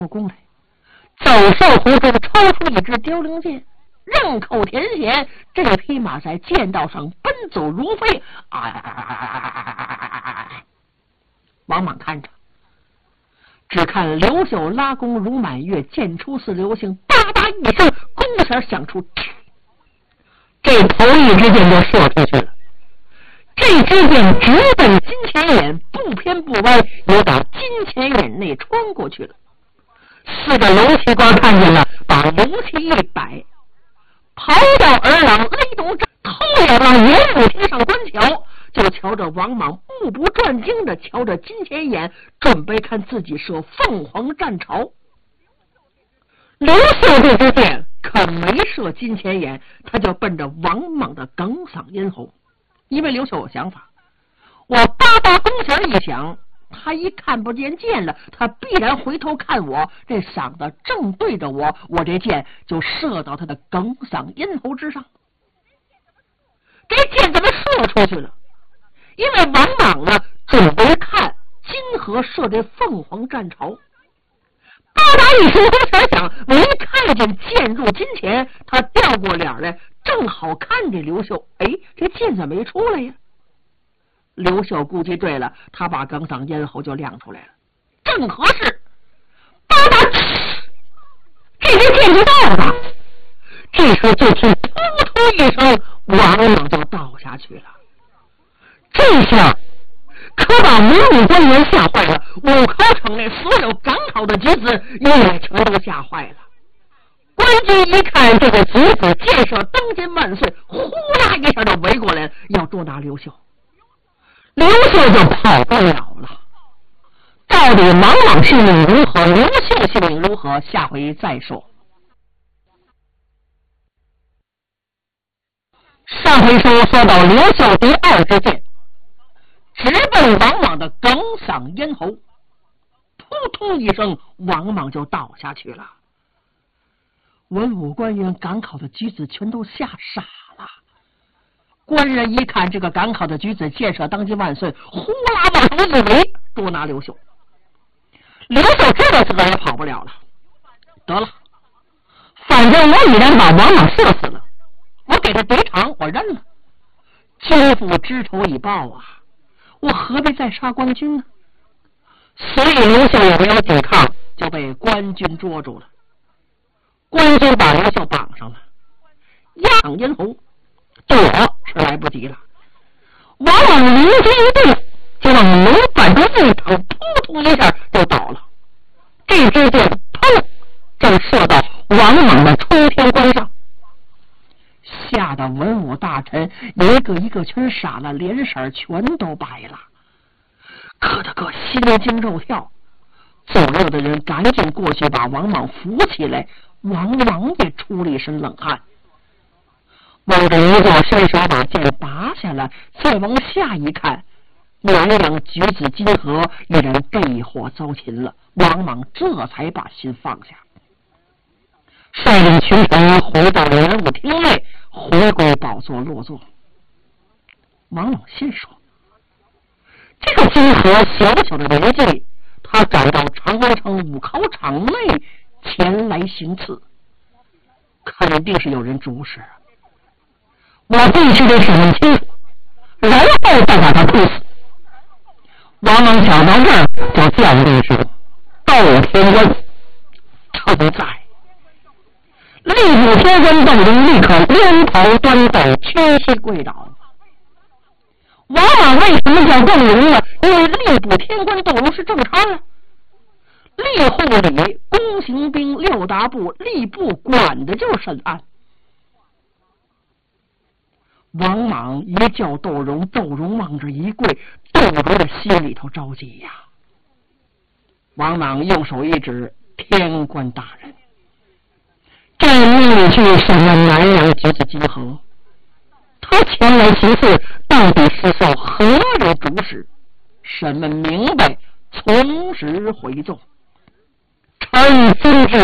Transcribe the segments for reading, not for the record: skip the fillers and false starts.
宫来，走兽途中抽出一支丢灵剑，刃口舔血，这匹马在剑道上奔走如飞。王莽看着，只看刘秀拉弓如满月，箭出似流星，吧嗒一声，弓弦响出，这头一支箭就射出去了。这支箭直奔金钱眼，不偏不歪，又到金钱眼内穿过去了。四个龙旗官看见了，把龙旗一摆，咆哮儿郎雷动战，偷眼往严武梯上观瞧，就瞧着王莽目不转睛的瞧着金钱眼，准备看自己射凤凰战巢。刘秀这支箭可没射金钱眼，他就奔着王莽的哽嗓咽喉。因为刘秀有想法，我叭叭弓弦一响，他一看不见箭了，他必然回头看我，这嗓子正对着我，我这箭就射到他的哽嗓咽喉之上。这箭怎么射出去了？因为王莽呢准备看金河射这凤凰战巢，吧嗒一声弓弦响，没看见箭入金钱，他掉过脸来，正好看见刘秀，这箭怎么没出来呀？刘秀估计对了，他把哽嗓咽喉就亮出来了，正合适，吧嗒，这支箭就到了。这时候就听突突一声，王莽就倒下去了。这下可把文武官员吓坏了，武考城内所有赶考的举子也全都吓坏了。官军一看这个举子箭射当今万岁，呼啦一下就围过来，要捉拿刘秀。刘秀就跑不了了。到底王莽性命如何，刘秀性命如何，下回再说。上回说到刘秀第二支箭直奔王莽的哽嗓咽喉，扑通一声，王莽就倒下去了。文武官员赶考的举子全都吓傻了。官人一看这个赶考的举子箭射当今万岁，呼啦往上一围，捉拿刘秀。刘秀知道自个儿也跑不了了，得了，反正我已然把王莽射死了，我给他赔偿，我认了。君父之仇已报啊，我何必再杀官军呢？所以刘秀也没有抵抗，就被官军捉住了。官军把刘秀绑上了，压上咽喉，躲是来不及了。王莽灵机一动，就往门板上一躺，扑通一下就倒了。这支箭砰，正射到王莽的冲天关上，吓得文武大臣一个一个全傻了，脸色全都白了，磕得个心惊肉跳。左右的人赶紧过去把王莽扶起来，王莽也出了一身冷汗。望着一座伸手把剑拔下来，再往下一看，两两举子金河已然被火遭擒了。王莽这才把心放下，率领群臣回到了文武厅内，回归宝座落座。王莽心说，这个金河小小的年纪，他找到长安城武考场内前来行刺，肯定是有人主使，我必须得审问清楚，然后再把他处死。王莽想到这儿，就叫令说：窦天官臣在。吏部天官窦灵立刻连头端斗，屈膝跪倒。王莽为什么叫窦灵呢？因为吏部天官窦灵是正差啊。吏户里宫刑兵六大部，吏部管的就是审案。王莽一叫窦融，窦融往这一跪，窦融的心里头着急呀。王莽用手一指：天官大人，朕命你去审问南阳举子金河，他前来行刺，到底是受何人主使？审问明白，从实回奏。臣遵旨。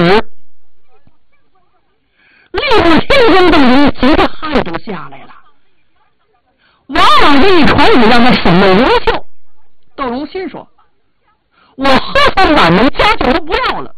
吏部天官窦融急得汗都下来了。王莽这一传旨让他审问刘秀，窦融心说：我何曾满门家眷都不要了，